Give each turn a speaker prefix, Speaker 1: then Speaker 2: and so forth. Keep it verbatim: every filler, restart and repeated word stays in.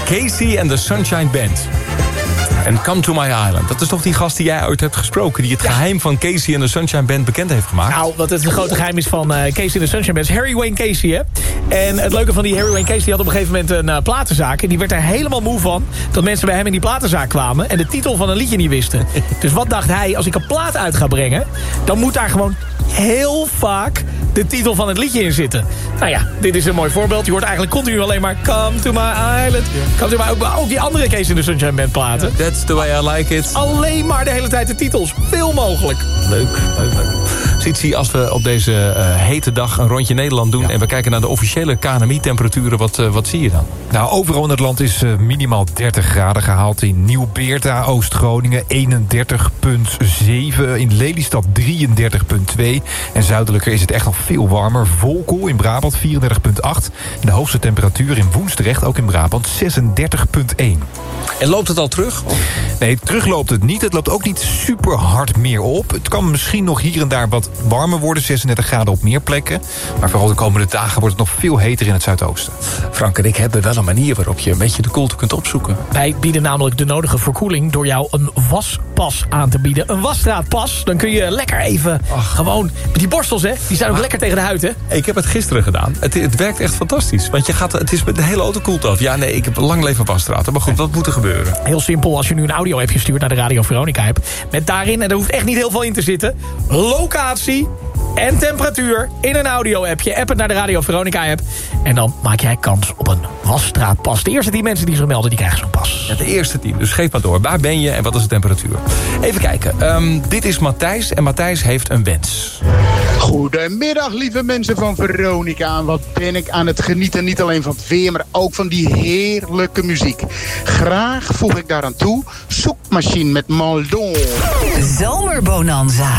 Speaker 1: Casey and the Sunshine Band. En Come to My Island. Dat is toch die gast die jij ooit hebt gesproken... die het ja. geheim van Casey and the Sunshine Band bekend heeft gemaakt?
Speaker 2: Nou, wat het grote geheim is van uh, Casey and the Sunshine Band... is Harry Wayne Casey, hè? En het leuke van die Harry Wayne Casey... die had op een gegeven moment een uh, platenzaak... en die werd er helemaal moe van... dat mensen bij hem in die platenzaak kwamen... en de titel van een liedje niet wisten. Dus wat dacht hij? Als ik een plaat uit ga brengen... dan moet daar gewoon heel vaak... de titel van het liedje in zitten. Nou ja, dit is een mooi voorbeeld. Je hoort eigenlijk continu alleen maar... Come to my island. Come to my... Ook die andere Casey and the Sunshine Band platen.
Speaker 1: That's the way I like it.
Speaker 2: Alleen maar de hele tijd de titels. Veel mogelijk.
Speaker 1: Leuk, leuk, leuk. Sitsi, als we op deze uh, hete dag een rondje Nederland doen... Ja. en we kijken naar de officiële K N M I-temperaturen... Wat, uh, wat zie je dan?
Speaker 3: Nou, overal in het land is uh, minimaal dertig graden gehaald. In Nieuw-Beerta, Oost-Groningen eenendertig komma zeven. In Lelystad drieëndertig komma twee. En zuidelijker is het echt nog veel warmer. Volkel in Brabant vierendertig komma acht. En de hoogste temperatuur in Woensdrecht, ook in Brabant, zesendertig komma één.
Speaker 1: En loopt het al terug?
Speaker 3: Nee, terug loopt het niet. Het loopt ook niet super hard meer op. Het kan misschien nog hier en daar wat warmer worden. zesendertig graden op meer plekken. Maar vooral de komende dagen wordt het nog veel heter in het zuidoosten.
Speaker 1: Frank en ik hebben wel een manier waarop je een beetje de koelte kunt opzoeken.
Speaker 2: Wij bieden namelijk de nodige verkoeling... door jou een waspas aan te bieden. Een wasstraatpas. Dan kun je lekker even Ach. gewoon... Met die borstels, hè? Die zijn ook Ach. lekker tegen de huid, hè?
Speaker 1: Ik heb het gisteren gedaan. Het, het werkt echt fantastisch. Want je gaat, het is de hele auto koelt af. Ja, nee, ik heb lang leven wasstraat. Maar goed, wat moet er gebeuren?
Speaker 2: Heel simpel, als je nu een audio-appje stuurt naar de Radio Veronica-app... met daarin, en er hoeft echt niet heel veel in te zitten... locatie en temperatuur in een audio-appje. App het naar de Radio Veronica-app. En dan maak jij kans op een wasstraatpas. De eerste tien mensen die zich melden, die krijgen zo'n pas.
Speaker 1: Ja, de eerste tien. Dus geef maar door. Waar ben je en wat is de temperatuur? Even kijken. Um, dit is Matthijs en Matthijs heeft een wens.
Speaker 4: Goedemiddag, lieve mensen van Veronica. En wat ben ik aan het genieten. Niet alleen van het weer, maar ook van die heerlijke muziek. Graag voeg ik daaraan toe Zoekmachine met Maldon.
Speaker 5: Zomerbonanza.